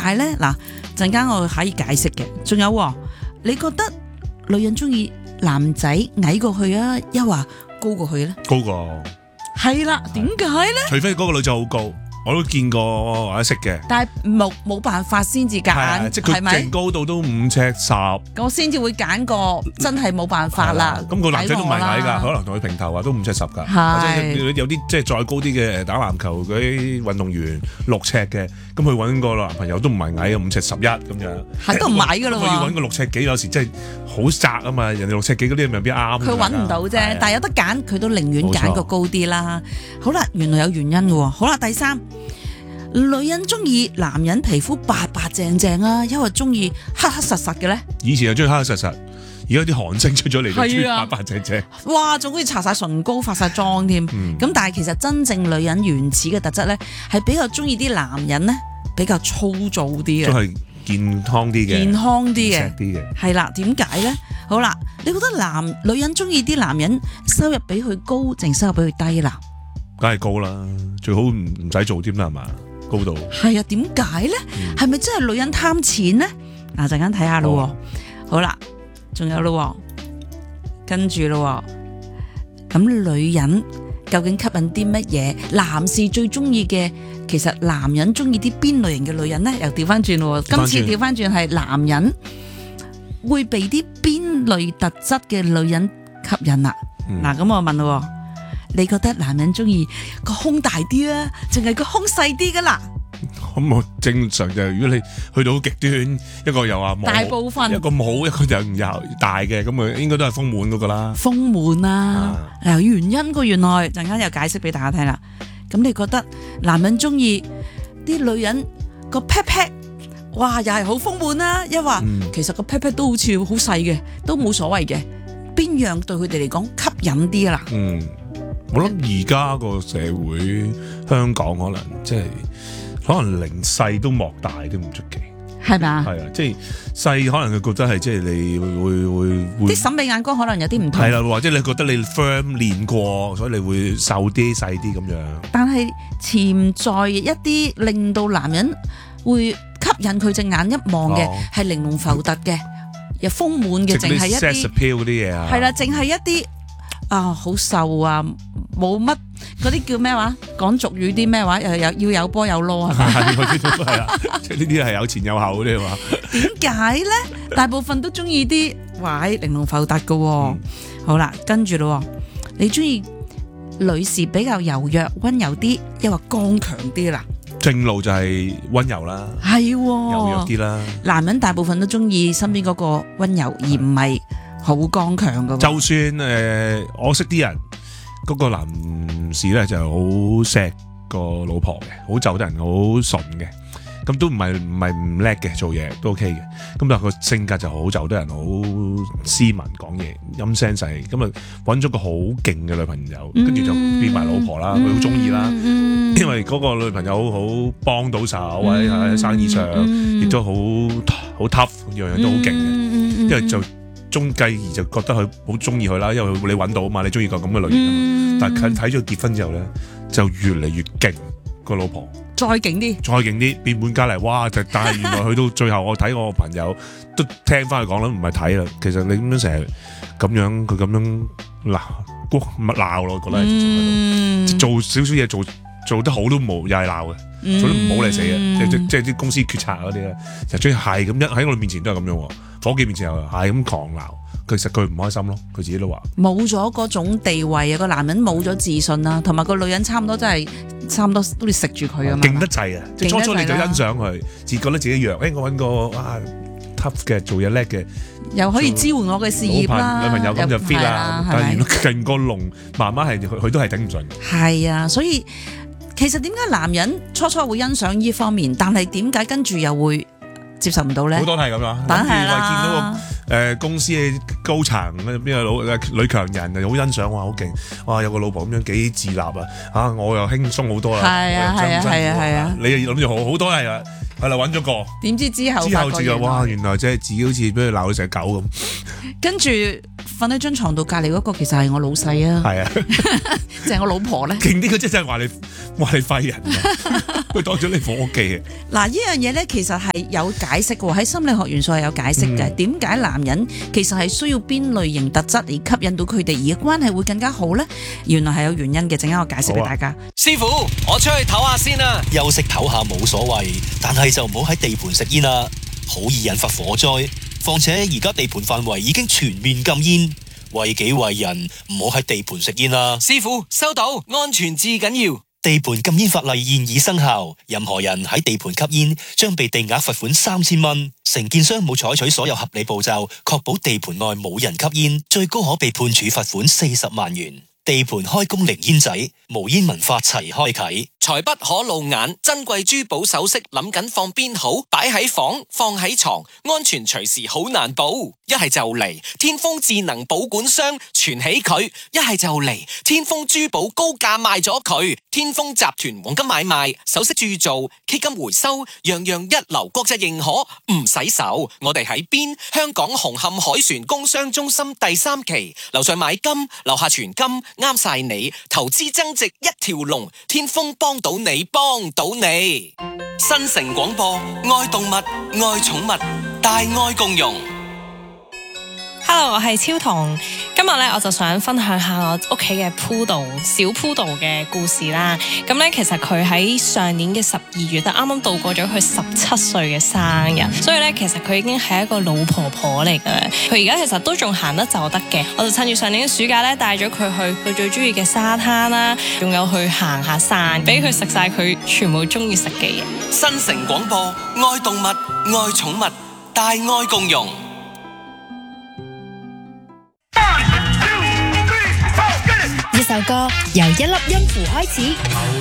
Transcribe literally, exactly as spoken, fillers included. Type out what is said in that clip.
解咧？嗱，陣間我可以解釋嘅。仲有喎，你覺得女人中意男仔矮過去啊，抑或高過去咧？ 高過。 係啦，點解咧？ 除非嗰個女仔好高。我都見過或者識嘅， 但係冇冇辦法先至揀， 即係佢勁高度都五尺十， 我先至會揀個真係冇辦法啦。 咁個男仔都唔係矮㗎，可能同佢平頭啊，都五尺十㗎。或者有啲即係再高啲嘅打籃球嗰啲運動員六尺嘅，咁佢揾個男朋友都唔係矮嘅，五尺十一咁樣， 係都唔矮㗎啦喎。 佢要揾個六尺幾，有時真係好窄啊嘛，人哋六尺幾嗰啲未必啱。 佢揾唔到啫，但係有得揀，佢都寧願揀個高啲啦。好啦，原來有原因嘅喎。好啦，第三。女人中意男人皮膚白白淨淨啊，因為中意黑黑實實嘅咧。 以前就中意黑黑實實，而家啲韓星出咗嚟就中意白白淨淨。 哇，仲好似搽晒唇膏、化晒妝添。咁、嗯、但係其實真正女人原始嘅特質咧，係比較中意啲男人咧比較粗糙啲嘅， 都係健康啲嘅， 健康啲嘅， 啲嘅。 係啦，點解咧？好啦，你覺得男女人中意啲男人收入比佢高，定收入比佢低啦？ 梗係高啦，最好唔唔使做添啦，係嘛？高度係啊，點解咧？係咪、嗯、真係女人貪錢咧？嗱，陣間睇下咯。哦、好啦，仲有咯，跟住咯。咁女人究竟吸引啲乜嘢？男士最中意嘅，其實男人中意啲邊類型嘅女人咧？又調翻轉咯。今次調翻轉係男人會被啲邊類特質嘅女人吸引啦。嗱、嗯，咁我問咯。你覺得男人中意個胸大啲啊，淨係個胸細啲噶啦？ 咁我正常就如果你去到極端，一個又話冇， 大部分一個冇，一個就又大嘅，咁啊應該都係豐滿嗰個啦。 豐滿啊，嗱、啊、原因個原來陣間又解釋俾大家聽啦。咁你覺得男人中意啲女人個 pat pat，哇又係好豐滿啦，一話、嗯、其實個 pat pat 都好似好細嘅，都冇所謂嘅，邊樣對佢哋嚟講吸引啲啦？嗯。 我諗而家個社會，香港可能即係可能零細都莫大都唔出奇， 係咪啊？ 係啊，即係細可能佢覺得係即係你會會會啲審美眼光可能有啲唔同， 係啦，或者你覺得你 firm 練過，所以你會瘦啲細啲咁樣。 但係潛在一啲令到男人會吸引佢隻眼一望嘅係玲瓏浮凸嘅，又豐滿嘅，淨係一啲 sex appeal 嗰啲嘢啊， 係啦，淨係一啲。啊，好瘦啊，冇乜嗰啲叫咩話？講俗語啲咩話？又有要有波有囉係咪？ 係嗰啲都係啊，即係呢啲係有前有後嗰啲係嘛？ 點解咧？大部分都中意啲喂玲瓏浮凸嘅喎。嗯、好啦，跟住咯，你中意女士比較柔弱溫柔啲，抑或剛強啲啦？ 正路就係溫柔啦， 係、 哦、柔弱啲啦。 男人大部分都中意身邊嗰個溫柔，而唔係。好剛強噶， 就算誒、呃，我識啲人，嗰、那個男士咧就好錫個老婆嘅，好就得人，好順嘅，咁都唔係唔係唔叻嘅，做嘢都 OK 嘅，咁但係個性格就好就得人，好斯文，講嘢陰聲細，咁啊揾咗個好勁嘅女朋友，跟住、嗯、就變埋老婆啦，佢好中意啦，嗯、因為嗰個女朋友好幫到手，或者喺生意上亦、嗯、都好好 tough，樣樣都好勁嘅，嗯、因為就。中繼而就覺得佢好中意佢啦，因為你揾到啊嘛，你中意個咁嘅女人啊嘛。嗯、但係佢睇咗結婚之後咧，就越嚟越勁個老婆， 再勁啲， 再勁啲，變本加厲。哇！但係原來去到最後，我睇我朋友都聽翻佢講啦，唔係睇啦。其實你咁樣成日咁樣，佢咁樣鬧，乜鬧咯？覺得係直情喺度做少少嘢做做得好都冇，又係鬧嘅。做得唔好嚟死嘅，嗯、即即即啲公司決策嗰啲咧，就最係咁一喺我哋面前都係咁樣，伙計面前又係咁狂鬧，其實佢唔開心咯，佢自己都話冇咗嗰種地位啊，個男人冇咗自信啦，同埋個女人差唔多真係差唔多都要食住佢啊嘛， 勁得滯啊！即初初你就欣賞佢，自覺得自己弱，誒、欸、我揾個哇 tough 嘅做嘢叻嘅， 又可以支援我嘅事業啦， 女朋友咁就 fit 啦，但係原來勁個龍，慢慢係佢都係頂唔順。 係啊，所以。其實點解男人初初會欣賞呢方面，但係點解跟住又會接受唔到咧？ 好多都係咁樣， 但係啦， 見到個誒公司嘅高層邊個老女強人又好欣賞，哇好勁，哇有個老婆咁樣幾自立啊，啊我又輕鬆好多啦， 係啊係啊係啊係啊， 你諗住好好多係啊，係啦揾咗個， 點知之後之後之後哇原來即係自己好似俾佢鬧到成狗咁， 跟住瞓喺張床度隔離嗰個其實係我老細啊， 係啊， 就係我老婆咧。 勁啲嗰隻真係話你話你廢人啊，佢當咗你伙計啊。 嗱，呢樣嘢咧其實係有解釋嘅喎，喺心理學元素係有解釋嘅。點解、嗯、男人其實係需要邊類型特質嚟吸引到佢哋，而嘅關係會更加好咧？原來係有原因嘅，陣間我解釋俾大家。 啊、師傅，我出去唞下先啦，休息唞下冇所謂，但係就唔好喺地盤食煙啦，好易引發火災。況且而家地盤範圍已經全面禁煙，為己為人，唔好喺地盤食煙啦。師傅收到，安全至緊要。地盤禁煙法例現已生效，任何人喺地盤吸煙將被定額罰款三千蚊。承建商冇採取所有合理步驟，確保地盤內冇人吸煙，最高可被判處罰款四十萬元。地盤開工零煙仔，無煙文化齊開啟。財不可露眼，珍貴珠寶首飾諗緊放邊好？擺喺房，放喺床，安全隨時好難保。一係就嚟天風智能保管箱存起佢，一係就嚟天風珠寶高價賣咗佢。天風集團黃金買賣、首飾鑄造、K 金回收，樣樣一流，國際認可，唔使愁。我哋喺邊？香港紅磡海船工商中心第三期，樓上買金，樓下存金，啱晒你。投資增值一條龍，天風幫到你，幫到你。新城廣播，愛動物，愛寵物，大愛共融。 Hello， 我係超彤，今日咧我就想分享下我屋企嘅 Poodle 小 Poodle 嘅故事啦。咁咧其實佢喺上年嘅十二月都啱啱度過咗佢十七歲嘅生日，所以咧其實佢已經係一個老婆婆嚟噶啦。佢而家其實都仲行得走得嘅，我就趁住上年嘅暑假咧帶咗佢去佢最中意嘅沙灘啦，仲有去行下山，俾佢食晒佢全部中意食嘅嘢。 新城廣播，愛動物，愛寵物，大愛共融。 呢首歌由一粒音符開始，